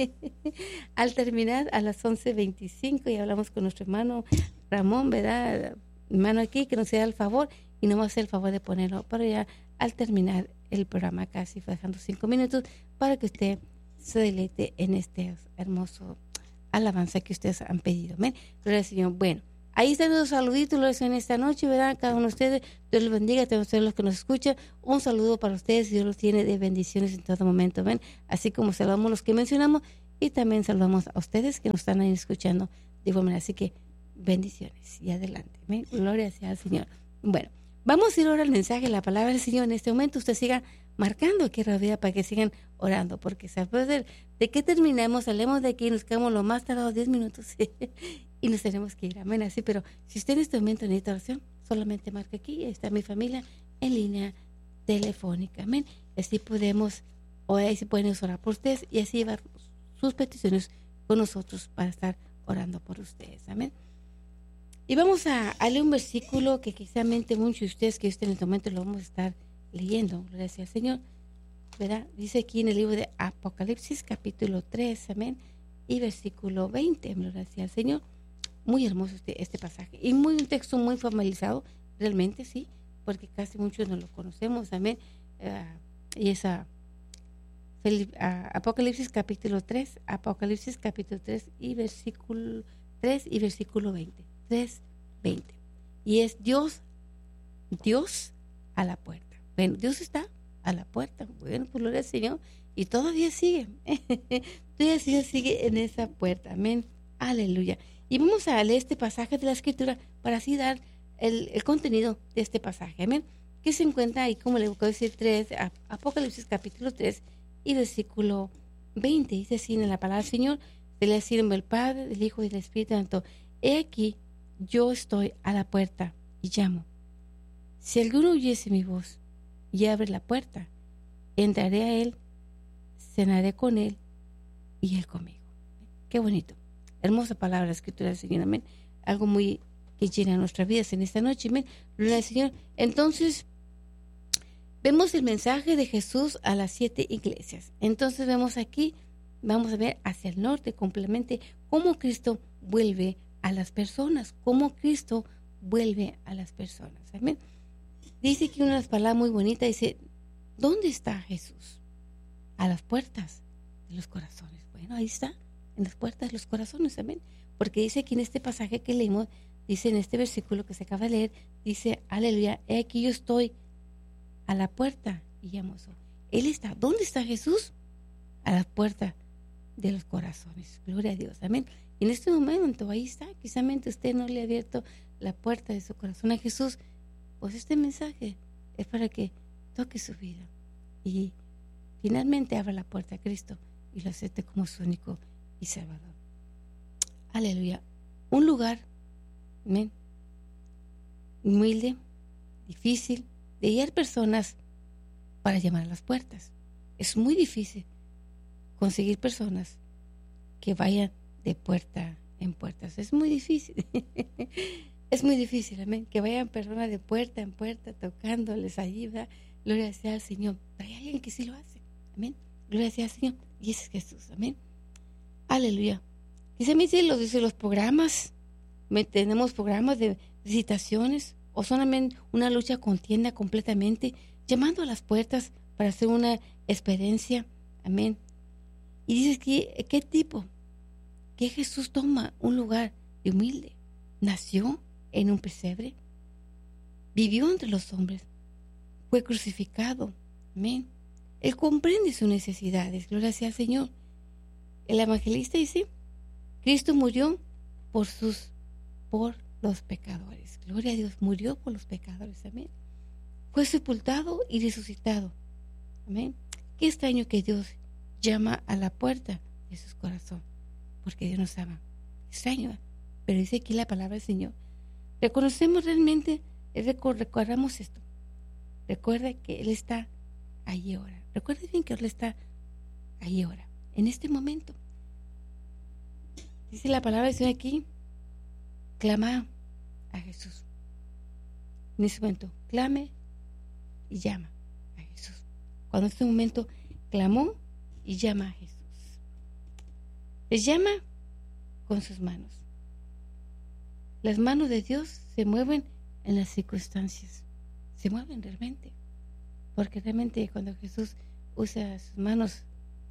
[SPEAKER 1] Al terminar, a las once veinticinco, y hablamos con nuestro hermano Ramón, ¿verdad? Hermano aquí, que nos sea el favor, y nos va a hacer el favor de ponerlo, pero ya al terminar el programa, casi fue dejando cinco minutos, para que usted se deleite en este hermoso alabanza que ustedes han pedido. Amén. Gloria al Señor. Bueno, Ahí están los saluditos en esta noche, ¿verdad? Cada uno de ustedes, Dios los bendiga, a todos ustedes los que nos escuchan. Un saludo para ustedes, Dios los tiene de bendiciones en todo momento, ¿ven? Así como saludamos a los que mencionamos y también saludamos a ustedes que nos están ahí escuchando de igual manera. Así que bendiciones y adelante, ¿ven? Gloria sea al Señor. Bueno, vamos a ir ahora al mensaje, la palabra del Señor. En este momento usted siga marcando aquí Radio para que sigan orando, porque después de, de que terminemos, salimos de aquí, nos quedamos lo más tardado diez minutos y nos tenemos que ir, amén, así, pero si usted en este momento necesita oración, solamente marca aquí, ahí está mi familia en línea telefónica, amén, así podemos, o ahí se pueden orar por ustedes y así llevar sus peticiones con nosotros para estar orando por ustedes, amén. Y vamos a, a leer un versículo que quizá muchos de ustedes que estén en este momento lo vamos a estar leyendo, gracias al Señor, ¿verdad? Dice aquí en el libro de Apocalipsis capítulo tres, amén, y versículo veinte, gracias al Señor. Muy hermoso este, este pasaje y muy un texto muy formalizado, realmente sí, porque casi muchos no lo conocemos, amén. Uh, y es a, uh, Apocalipsis capítulo tres, Apocalipsis capítulo tres y versículo tres y versículo veinte, tres, veinte. Y es Dios, Dios a la puerta. Bueno, Dios está a la puerta. Bueno, pues gloria al Señor. Y todavía sigue. Todavía sigue en esa puerta. Amén. Aleluya. Y vamos a leer este pasaje de la Escritura para así dar el, el contenido de este pasaje. Amén. Que se encuentra ahí, como le voy a decir, tres, Apocalipsis capítulo tres y versículo veinte. Dice así en la palabra del Señor: se le sirve el Padre, el Hijo y el Espíritu Santo. He aquí, yo estoy a la puerta y llamo. Si alguno oyese mi voz y abre la puerta, entraré a él, cenaré con él y él conmigo. Qué bonito. Hermosa palabra, la Escritura del Señor, amén. Algo muy que llena nuestras vidas en esta noche, amén. Gloria al Señor. Entonces, vemos el mensaje de Jesús a las siete iglesias. Entonces, vemos aquí, vamos a ver hacia el norte, complemente, cómo Cristo vuelve a las personas, cómo Cristo vuelve a las personas, amén. Dice que una de las palabras muy bonitas, dice, ¿dónde está Jesús? A las puertas de los corazones. Bueno, ahí está, en las puertas de los corazones, amén. Porque dice aquí en este pasaje que leímos, dice en este versículo que se acaba de leer, dice, aleluya, he aquí yo estoy a la puerta y llamo. Él está, ¿dónde está Jesús? A la puerta de los corazones. Gloria a Dios, amén. Y en este momento ahí está, quizá usted no le ha abierto la puerta de su corazón a Jesús. Pues este mensaje es para que toque su vida y finalmente abra la puerta a Cristo y lo acepte como su único y Salvador. Aleluya. Un lugar, amén, humilde, difícil de hallar personas para llamar a las puertas. Es muy difícil conseguir personas que vayan de puerta en puerta. Es muy difícil. Es muy difícil, amén, que vayan personas de puerta en puerta tocándoles allí, ¿verdad? Gloria sea al Señor. Pero hay alguien que sí lo hace, amén. Gloria sea al Señor. Y ese es Jesús, amén. Aleluya. Quizá me dicen los, dice, los programas, me, tenemos programas de visitaciones o solamente una lucha contienda completamente, llamando a las puertas para hacer una experiencia, amén. Y dices que, ¿qué tipo? Que Jesús toma un lugar de humilde, nació en un pesebre, vivió entre los hombres, fue crucificado, amén. Él comprende sus necesidades, gloria sea al Señor. El evangelista dice, Cristo murió por sus, por los pecadores, gloria a Dios, murió por los pecadores, amén. Fue sepultado y resucitado, amén. Qué extraño que Dios llama a la puerta de su corazón, porque Dios nos ama. Extraño, pero dice aquí la palabra del Señor. Reconocemos realmente, recordamos esto. Recuerda que Él está ahí ahora. Recuerda bien que Él está ahí ahora, en este momento. Dice la palabra del Señor aquí, clama a Jesús. En ese momento, clame y llama a Jesús. Cuando en este momento clamó y llama a Jesús. Les llama con sus manos. Las manos de Dios se mueven en las circunstancias. Se mueven realmente. Porque realmente cuando Jesús usa sus manos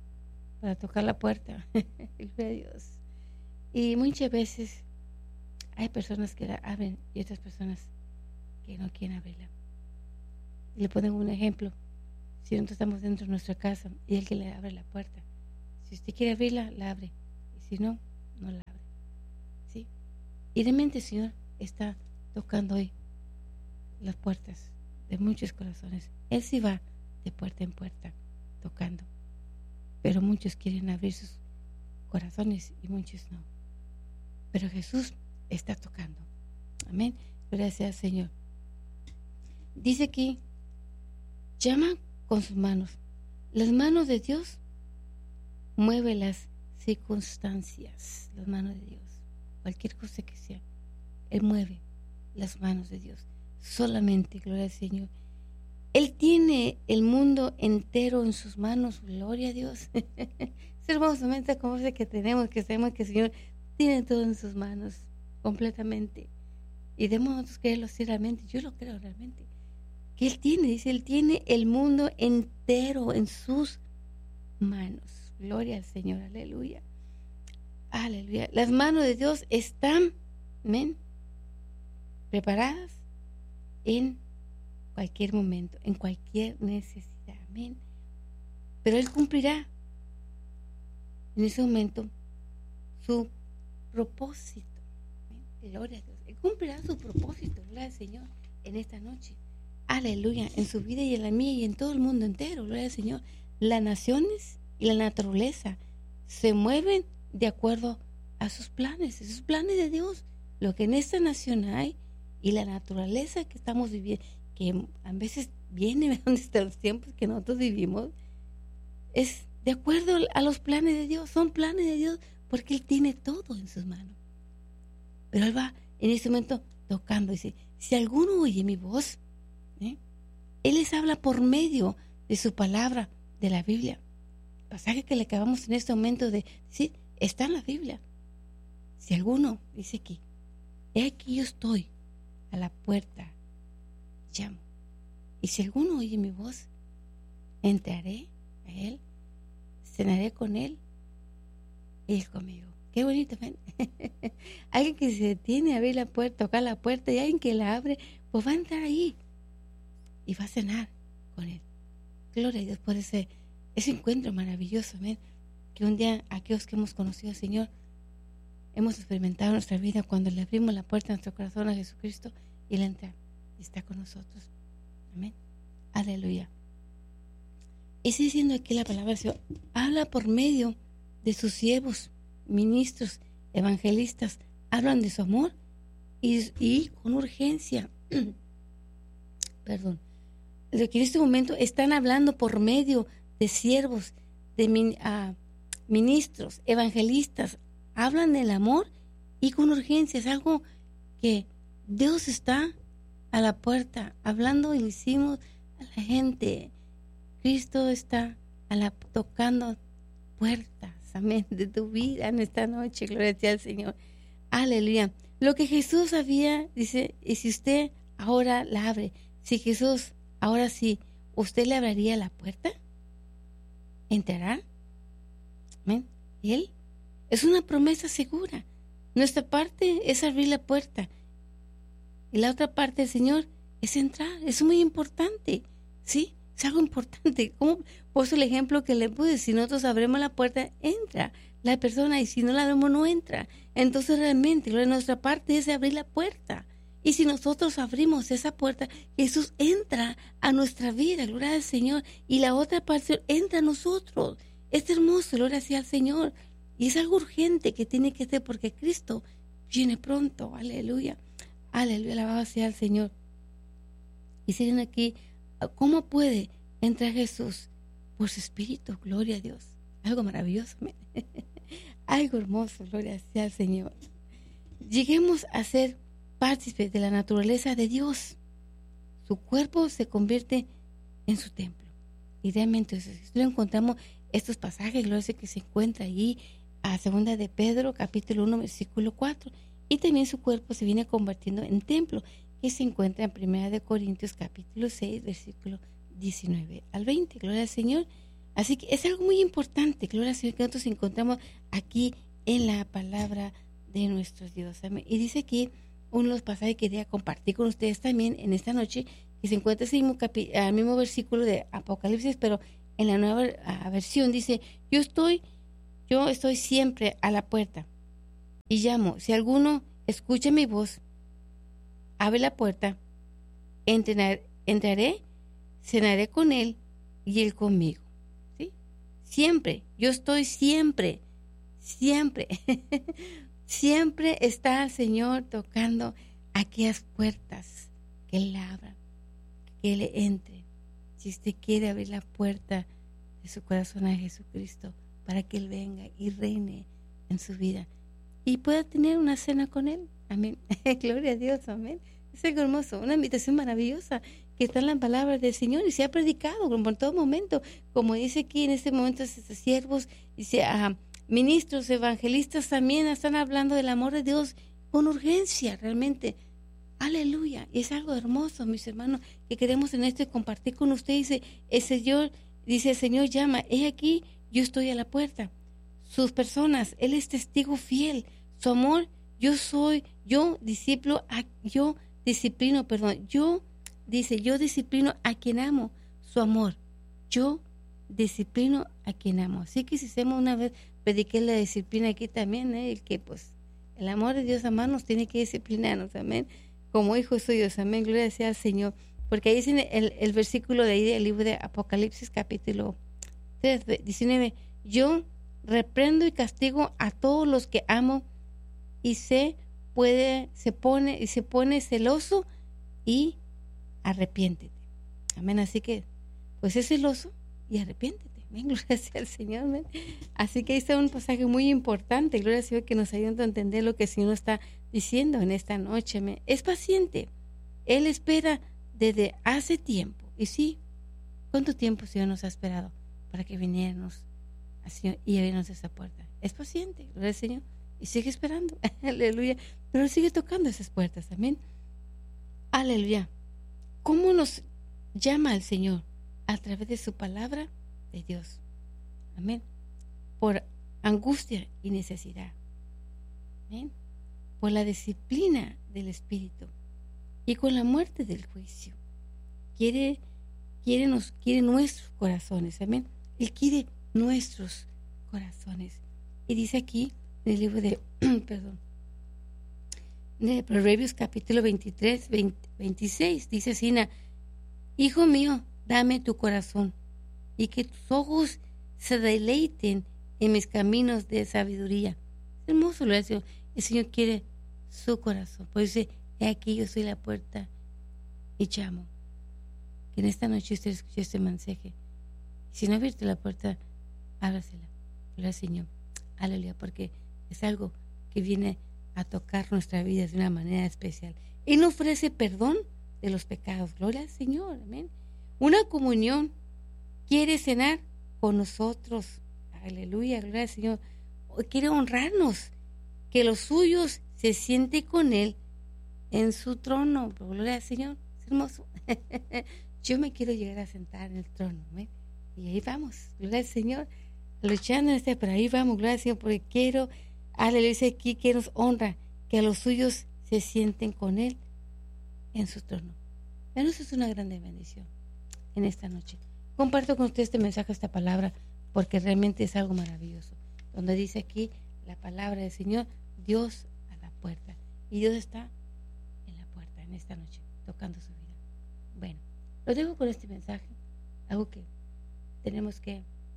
[SPEAKER 1] para tocar la puerta, gloria a Dios. Y muchas veces Hay personas que la abren y otras personas que no quieren abrirla. Le pongo un ejemplo. Si nosotros estamos dentro de nuestra casa y alguien le abre la puerta, si usted quiere abrirla, la abre. Y si no, no la abre. ¿Sí? Y realmente el Señor está tocando hoy las puertas de muchos corazones. Él sí va de puerta en puerta tocando, pero muchos quieren abrir sus corazones y muchos no. Pero Jesús está tocando. Amén. Gracias al Señor. Dice aquí, llama con sus manos. Las manos de Dios mueve las circunstancias. Las manos de Dios, cualquier cosa que sea, Él mueve las manos de Dios. Solamente, gloria al Señor. Él tiene el mundo entero en sus manos. Gloria a Dios. Es hermosamente como ese que tenemos, que sabemos que el Señor tiene todo en sus manos, completamente. Y debemos nosotros creerlo así realmente. Yo lo creo realmente. Que Él tiene, dice, Él tiene el mundo entero en sus manos. Gloria al Señor, aleluya. Aleluya. Las manos de Dios están, amén, preparadas en cualquier momento, en cualquier necesidad, amén. Pero Él cumplirá en ese momento su propósito. ¿Amén? Gloria a Dios. Él cumplirá su propósito, gloria al Señor, en esta noche. Aleluya, en su vida y en la mía y en todo el mundo entero, gloria al Señor. Las naciones y la naturaleza se mueven de acuerdo a sus planes, esos planes de Dios. Lo que en esta nación hay y la naturaleza que estamos viviendo, que a veces viene de los tiempos que nosotros vivimos, es de acuerdo a los planes de Dios. Son planes de Dios porque Él tiene todo en sus manos. Pero Él va en ese momento tocando. Dice, si alguno oye mi voz, ¿eh? Él les habla por medio de su palabra, de la Biblia. El pasaje que le acabamos en este momento de decir, está en la Biblia. Si alguno, dice aquí, he aquí yo estoy a la puerta, llamo. Y si alguno oye mi voz, entraré a Él, cenaré con Él y Él conmigo. Qué bonito, ¿ven? Alguien que se detiene a abrir la puerta, tocar la puerta, y alguien que la abre, pues va a entrar ahí y va a cenar con Él. Gloria a Dios por ese, ese encuentro maravilloso, ¿ven? Que un día aquellos que hemos conocido al Señor hemos experimentado en nuestra vida cuando le abrimos la puerta a nuestro corazón a Jesucristo y Él entra y está con nosotros. Amén. Aleluya. Y sigue diciendo aquí la palabra del Señor, habla por medio de sus siervos, ministros, evangelistas, hablan de su amor y, y con urgencia. Perdón. Lo que en este momento están hablando por medio de siervos, de min, uh, ministros, evangelistas, hablan del amor y con urgencia. Es algo que Dios está a la puerta, hablando y le decimos a la gente, Cristo está a la, tocando puertas, amén, de tu vida en esta noche, gloria al Señor, aleluya. Lo que Jesús había, dice, y si usted ahora la abre, si Jesús, ahora sí, ¿usted le abriría la puerta? ¿Entrará? Amén. Él es una promesa segura. Nuestra parte es abrir la puerta. Y la otra parte del Señor es entrar. Es muy importante. ¿Sí? Es algo importante. ¿Cómo? Por eso el ejemplo que le puse. Si nosotros abrimos la puerta, entra la persona. Y si no la abrimos, no entra. Entonces realmente nuestra parte es abrir la puerta. Y si nosotros abrimos esa puerta, Jesús entra a nuestra vida, gloria al Señor. Y la otra parte entra a nosotros. Es hermoso, gloria sea al Señor. Y es algo urgente que tiene que ser porque Cristo viene pronto. Aleluya. Aleluya, alabado sea el Señor. Y siguen aquí, ¿cómo puede entrar Jesús? Por su Espíritu, gloria a Dios. Algo maravilloso. Algo hermoso, gloria sea al Señor. Lleguemos a ser partícipes de la naturaleza de Dios. Su cuerpo se convierte en su templo. Y realmente eso, si lo encontramos, estos pasajes, gloria sea que se encuentra allí a segunda de Pedro, capítulo uno, versículo cuatro. Y también su cuerpo se viene convirtiendo en templo, que se encuentra en primera de Corintios, capítulo seis, versículo diecinueve al veinte. Gloria al Señor. Así que es algo muy importante, gloria al Señor, que nosotros encontramos aquí en la palabra de nuestro Dios. Amén. Y dice aquí uno de los pasajes que quería compartir con ustedes también en esta noche, que se encuentra en el mismo, capi- al mismo versículo de Apocalipsis, pero en la nueva uh, versión dice, yo estoy, yo estoy siempre a la puerta y llamo. Si alguno escucha mi voz, abre la puerta, entraré, entraré, cenaré con él y él conmigo. ¿Sí? Siempre, yo estoy siempre, siempre, siempre está el Señor tocando aquellas puertas que Él abra, que Él entre. Si usted quiere abrir la puerta de su corazón a Jesucristo para que Él venga y reine en su vida y pueda tener una cena con Él. Amén. Gloria a Dios. Amén. Es algo hermoso, una invitación maravillosa que está en la palabra del Señor y se ha predicado por todo momento. Como dice aquí en este momento, estos siervos, dice, uh, ministros, evangelistas también están hablando del amor de Dios con urgencia, realmente. Aleluya. Y es algo hermoso, mis hermanos, que queremos en esto compartir con ustedes. Dice, el Señor, dice, el Señor llama, he aquí, yo estoy a la puerta. Sus personas, Él es testigo fiel. Su amor, yo soy, yo discípulo, a, yo disciplino, perdón, yo, dice, yo disciplino a quien amo. Su amor, yo disciplino a quien amo. Así que si hacemos una vez, prediqué la disciplina aquí también, ¿eh? El que pues, el amor de Dios, amarnos, tiene que disciplinarnos, amén. Como hijos suyos, amén, gloria sea al Señor. Porque ahí dice el, el versículo de ahí del libro de Apocalipsis, capítulo tres, diecinueve, yo reprendo y castigo a todos los que amo y se puede, se pone, y se pone celoso y arrepiéntete. Amén, así que, pues es celoso y arrepiéntete. Amén, gloria sea al Señor, amén. Así que ahí está un pasaje muy importante, gloria al Señor, que nos ayuda a entender lo que el Señor está diciendo en esta noche. Amén. Es paciente. Él espera desde hace tiempo. Y sí, ¿cuánto tiempo el Señor nos ha esperado para que viniéramos al Señor y abrirnos esa puerta? Es paciente, gloria al Señor, y sigue esperando. Aleluya. Pero sigue tocando esas puertas. Amén. Aleluya. ¿Cómo nos llama el Señor? A través de su palabra de Dios. Amén. Por angustia y necesidad. Amén. Por la disciplina del Espíritu y con la muerte del juicio. Quiere, quiere, nos, quiere nuestros corazones. Amén. Él quiere nuestros corazones. Y dice aquí en el libro de, perdón, de Proverbios capítulo veintitrés, veinte, veintiséis, dice así, hijo mío, dame tu corazón y que tus ojos se deleiten en mis caminos de sabiduría. Es hermoso lo hace. El Señor quiere su corazón. Por eso dice, he aquí yo soy la puerta y llamo. Que en esta noche usted escuche este mensaje. Y si no ha abierto la puerta, ábrasela. Gloria al Señor. Aleluya, porque es algo que viene a tocar nuestra vida de una manera especial. Él nos ofrece perdón de los pecados. Gloria al Señor. Amén. Una comunión. Quiere cenar con nosotros. Aleluya, gloria al Señor. Quiere honrarnos. Que los suyos se siente con Él en su trono. Gloria al Señor. Es hermoso. Yo me quiero llegar a sentar en el trono. ¿eh? Y ahí vamos. Gloria al Señor. Luchando en este, pero ahí vamos. Gloria al Señor. Porque quiero, aleluya, dice aquí que nos honra. Que a los suyos se sienten con Él en su trono. Bueno, eso es una grande bendición en esta noche. Comparto con usted este mensaje, esta palabra, porque realmente es algo maravilloso. Donde dice aquí la palabra del Señor, Dios a la puerta. Y Dios está en la puerta en esta noche, tocando su vida. Bueno, lo dejo con este mensaje, algo que tenemos que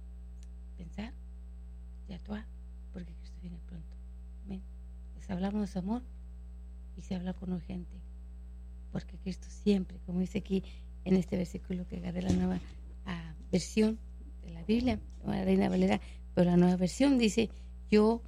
[SPEAKER 1] pensar y actuar, porque Cristo viene pronto. Amén. Les hablamos de su amor y se habla con urgente, porque Cristo siempre, como dice aquí en este versículo que agarré la nueva uh, versión de la Biblia, la Reina Valera, pero la nueva versión dice, yo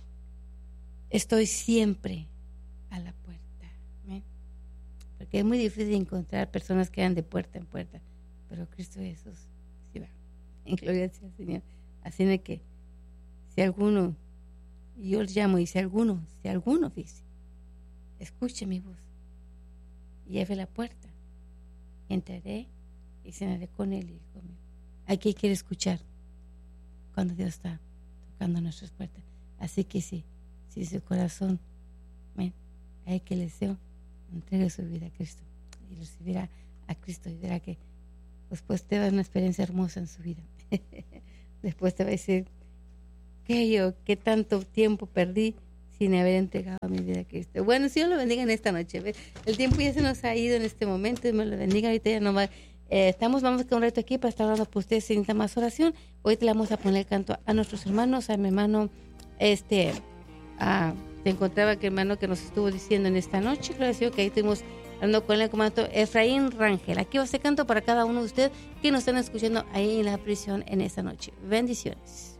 [SPEAKER 1] estoy siempre a la puerta. ¿eh? Porque es muy difícil encontrar personas que van de puerta en puerta, pero Cristo Jesús sí va. En gloria sea al Señor. Así de que si alguno, y yo les llamo, y si alguno, si alguno dice, escuche mi voz y abre la puerta, entraré y cenaré con Él y conmigo. Aquí quiere escuchar cuando Dios está tocando nuestras puertas. Así que sí, si su corazón Amén. A él que le deseo, entregue su vida a Cristo y recibirá a Cristo y verá que después te va a dar una experiencia hermosa en su vida. Después te va a decir que yo, qué tanto tiempo perdí sin haber entregado mi vida a Cristo. Bueno, Dios lo bendiga en esta noche. El tiempo ya se nos ha ido en este momento. Dios me lo bendiga. Ahorita ya no va. Eh, estamos, vamos con un reto aquí para estar orando por ustedes sin más oración. Hoy te le vamos a poner el canto a nuestros hermanos, a mi hermano, este, a, te encontraba que hermano que nos estuvo diciendo en esta noche, agradecido que ahí estuvimos hablando con el comando Efraín Rangel. Aquí va este canto para cada uno de ustedes que nos están escuchando ahí en la prisión en esta noche. Bendiciones.